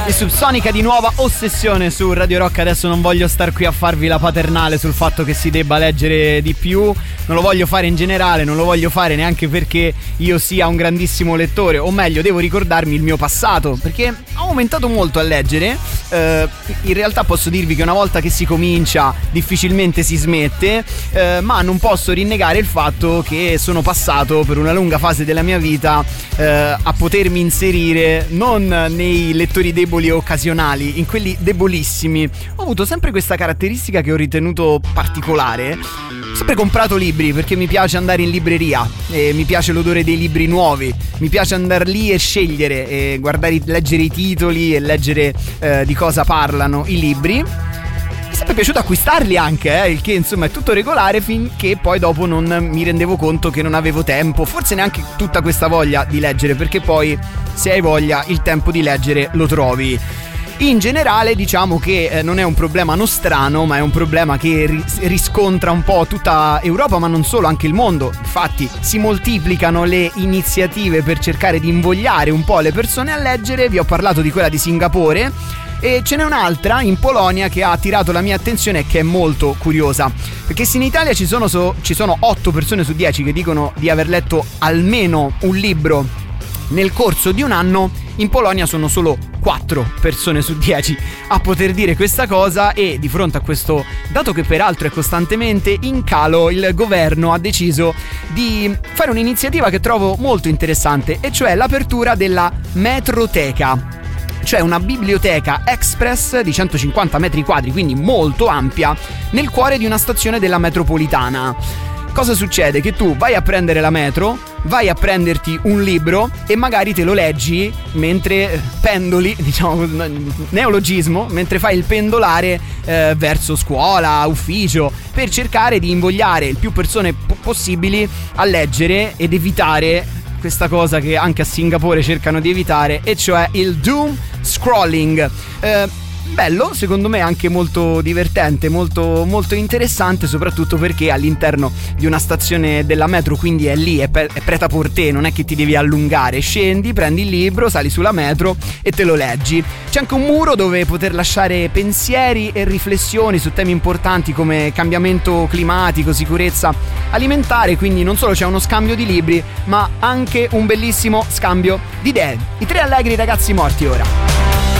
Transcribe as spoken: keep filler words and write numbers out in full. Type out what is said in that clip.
E Subsonica di nuova ossessione su Radio Rock. Adesso non voglio star qui a farvi la paternale sul fatto che si debba leggere di più. Non lo voglio fare in generale, non lo voglio fare neanche perché io sia un grandissimo lettore. O meglio, devo ricordarmi il mio passato, perché ho aumentato molto a leggere. eh, In realtà posso dirvi che una volta che si comincia difficilmente si smette, eh, ma non posso rinnegare il fatto che sono passato per una lunga fase della mia vita eh, a potermi inserire non nei lettori deboli occasionali, in quelli debolissimi. Ho avuto sempre questa caratteristica che ho ritenuto particolare. Ho sempre comprato libri perché mi piace andare in libreria e mi piace l'odore dei libri nuovi, mi piace andare lì e scegliere e guardare, leggere i titoli e leggere eh, di cosa parlano i libri. Mi è sempre piaciuto acquistarli anche, eh, il che insomma è tutto regolare, finché poi dopo non mi rendevo conto che non avevo tempo, forse neanche tutta questa voglia di leggere, perché poi se hai voglia il tempo di leggere lo trovi. In generale diciamo che eh, non è un problema nostrano, ma è un problema che ris- riscontra un po' tutta Europa, ma non solo, anche il mondo. Infatti si moltiplicano le iniziative per cercare di invogliare un po' le persone a leggere. Vi ho parlato di quella di Singapore e ce n'è un'altra in Polonia che ha attirato la mia attenzione e che è molto curiosa, perché se in Italia ci sono, so- ci sono otto persone su dieci che dicono di aver letto almeno un libro nel corso di un anno, in Polonia sono solo quattro persone su dieci a poter dire questa cosa. E di fronte a questo dato, che peraltro è costantemente in calo, il governo ha deciso di fare un'iniziativa che trovo molto interessante, e cioè l'apertura della metroteca, cioè una biblioteca express di centocinquanta metri quadri, quindi molto ampia, nel cuore di una stazione della metropolitana. Cosa succede? Che tu vai a prendere la metro, vai a prenderti un libro e magari te lo leggi mentre pendoli, diciamo, neologismo, mentre fai il pendolare eh, verso scuola, ufficio, per cercare di invogliare il più persone po- possibili a leggere ed evitare questa cosa che anche a Singapore cercano di evitare, e cioè il doom scrolling. Eh, bello, secondo me anche molto divertente, molto, molto interessante, soprattutto perché all'interno di una stazione della metro, quindi è lì, è, pe- è prêt-à-porter, non è che ti devi allungare, scendi, prendi il libro, sali sulla metro e te lo leggi. C'è anche un muro dove poter lasciare pensieri e riflessioni su temi importanti come cambiamento climatico, sicurezza alimentare, quindi non solo c'è uno scambio di libri, ma anche un bellissimo scambio di idee. I tre allegri ragazzi morti ora.